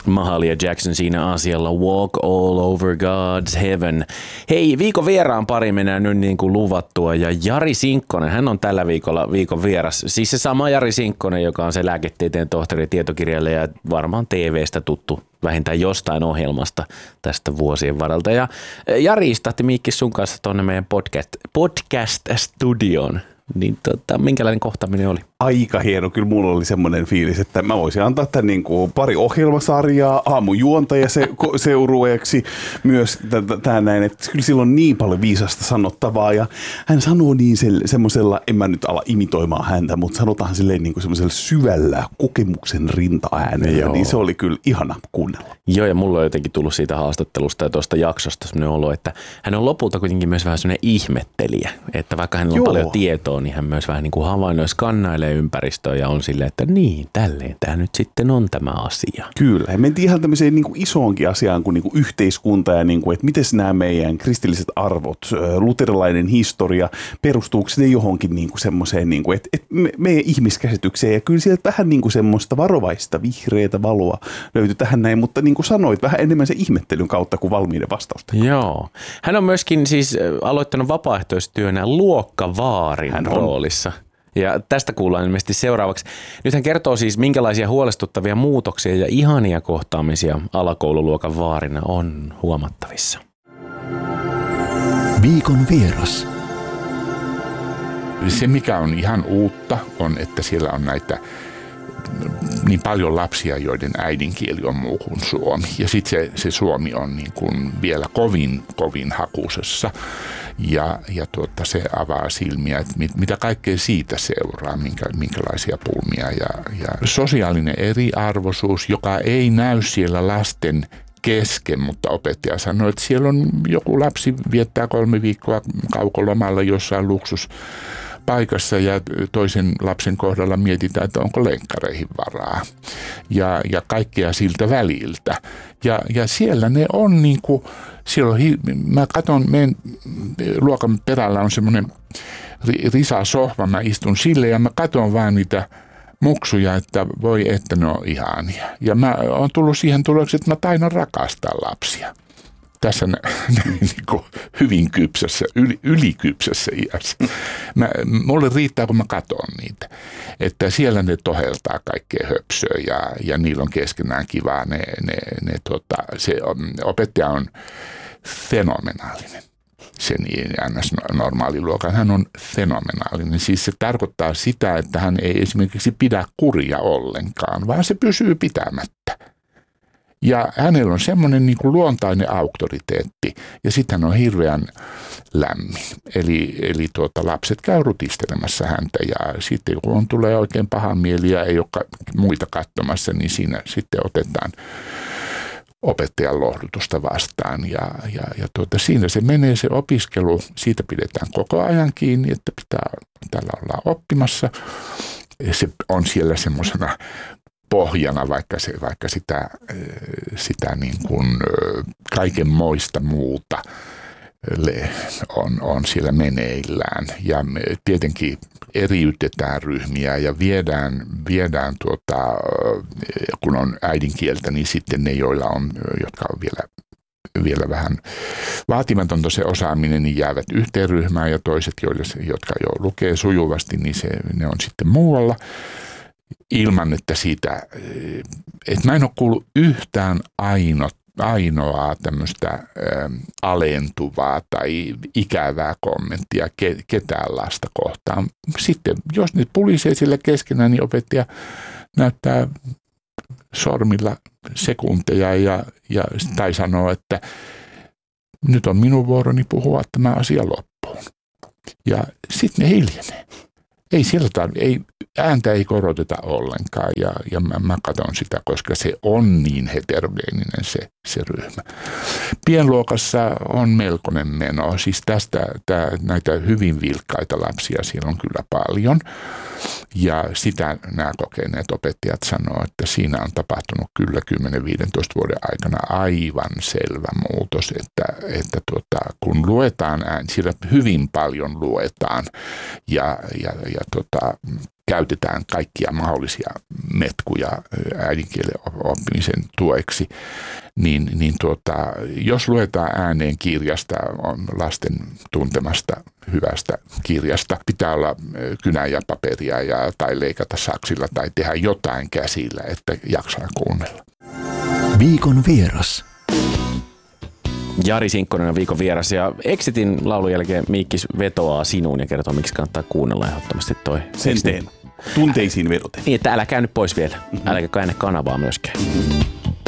Mahalia Jackson siinä asialla Walk All Over God's Heaven. Hei, viikon vieraan pari mennään nyt niin kuin luvattua ja Jari Sinkkonen, hän on tällä viikolla viikon vieras. Siis se sama Jari Sinkkonen, joka on se lääketieteen tohtori tietokirjailija ja varmaan TV:stä tuttu vähintään jostain ohjelmasta tästä vuosien varalta. Ja Jari istahti Miikki sun kanssa tuonne meidän podcast-studioon. Niin minkälainen kohtaaminen oli? Aika hieno. Kyllä mulla oli semmoinen fiilis, että mä voisin antaa tämän niin kuin pari ohjelmasarjaa aamujuontaja seurueeksi myös tähän näin, että kyllä sillä on niin paljon viisasta sanottavaa ja hän sanoo niin semmoisella, en mä nyt ala imitoimaan häntä, mutta sanotaan silleen niin kuin semmoisella syvällä kokemuksen rintaäänellä, niin se oli kyllä ihana kuunnella. Joo, ja mulla on jotenkin tullut siitä haastattelusta ja tuosta jaksosta semmoinen olo, että hän on lopulta kuitenkin myös vähän semmoinen ihmettelijä, että vaikka hänellä on paljon tietoa, niin hän myös vähän niin kuin havainnoi, skannailee ympäristöä ja on silleen, että niin, tälleen tämä nyt sitten on tämä asia. Kyllä, ja mentiin ihan tämmöiseen niin kuin isoonkin asiaan kuin, yhteiskunta ja niin kuin, että miten nämä meidän kristilliset arvot, luterilainen historia, perustuuko ne johonkin niin kuin semmoiseen, niin kuin, että meidän ihmiskäsitykseen ja kyllä sieltä vähän niin kuin semmoista varovaista vihreätä valoa löytyi tähän näin, mutta niin kuin sanoit, vähän enemmän se ihmettelyn kautta kuin valmiiden vastausta. Joo. Hän on myöskin siis aloittanut vapaaehtoistyönä luokkavaarin roolissa. Ja tästä kuullaan ilmeisesti seuraavaksi. Nyt hän kertoo siis, minkälaisia huolestuttavia muutoksia ja ihania kohtaamisia alakoululuokan vaarina on huomattavissa. Viikon vieras. Se, mikä on ihan uutta, on, että siellä on näitä niin paljon lapsia, joiden äidinkieli on muu kuin suomi. Ja sitten se suomi on niin kuin vielä kovin hakusessa. Ja se avaa silmiä, että mitä kaikkea siitä seuraa, minkälaisia pulmia. Ja sosiaalinen eriarvoisuus, joka ei näy siellä lasten kesken, mutta opettaja sanoi, että siellä on joku lapsi viettää 3 viikkoa kaukolomalla jossain luksuspaikassa ja toisen lapsen kohdalla mietitään, että onko lenkkareihin varaa ja kaikkea siltä väliltä. Ja siellä ne on niin kuin, mä katson, meidän luokan perällä on semmoinen risasohva, mä istun sille ja mä katson vaan niitä muksuja, että voi että ne on ihania. Ja mä oon tullut siihen tulokseen, että mä tainan rakastaa lapsia. Tässä niin kuin hyvin kypsässä, ylikypsässä iässä. Mulle riittää, kun mä katson niitä. Että siellä ne toheltaa kaikkea höpsöä ja niillä on keskenään kivaa. Se opettaja on fenomenaalinen. Sen NS-normaaliluokan. Hän on fenomenaalinen. Siis se tarkoittaa sitä, että hän ei esimerkiksi pidä kuria ollenkaan, vaan se pysyy pitämättä. Ja hänellä on semmoinen niin kuin luontainen auktoriteetti ja sitten hän on hirveän lämmin. Eli lapset käy rutistelemassa häntä ja sitten kun tulee oikein paha mieli ja ei ole muita katsomassa, niin siinä sitten otetaan opettajan lohdutusta vastaan ja siinä se menee se opiskelu, siitä pidetään koko ajan kiinni, että täällä ollaan oppimassa. Se on siellä semmoisena pohjana, vaikka sitä niin kuin kaikenmoista muuta on siellä meneillään. Ja me tietenkin eriytetään ryhmiä ja viedään kun on äidinkieltä, niin sitten ne, jotka on vielä vähän vaatimatonta se osaaminen, niin jäävät yhteen ryhmään ja toiset, jotka jo lukee sujuvasti, niin ne on sitten muualla. Ilman, että mä en ole kuullut yhtään ainoaa tämmöistä alentuvaa tai ikävää kommenttia ketään lasta kohtaan. Sitten, jos ne pulisee sillä keskenään, niin opettaja näyttää sormilla sekunteja tai sanoo, että nyt on minun vuoroni puhua tämä asia loppuun. Ja sitten ne hiljenee. Ei siellä ääntä ei koroteta ollenkaan ja mä katson sitä, koska se on niin heterogeeninen se ryhmä. Pienluokassa on melkoinen meno, siis näitä hyvin vilkkaita lapsia siellä on kyllä paljon. Ja sitä nämä kokeneet opettajat sanoo, että siinä on tapahtunut kyllä 10-15 vuoden aikana aivan selvä muutos, että kun luetaan siellä hyvin paljon luetaan ja käytetään kaikkia mahdollisia metkuja äidinkielen oppimisen tueksi, niin jos luetaan ääneen kirjasta, lasten tuntemasta hyvästä kirjasta, pitää olla kynää ja paperia tai leikata saksilla tai tehdä jotain käsillä, että jaksaa kuunnella. Viikon vieras. Jari Sinkkonen on viikon vieras ja Exitin laulun jälkeen Miikkis vetoaa sinuun ja kertoo, miksi kannattaa kuunnella ehdottomasti toi. Sen teen. Tunteisiin vedoten. Niin, että älä käy nyt pois vielä. Äläkä käännä kanavaa myöskään.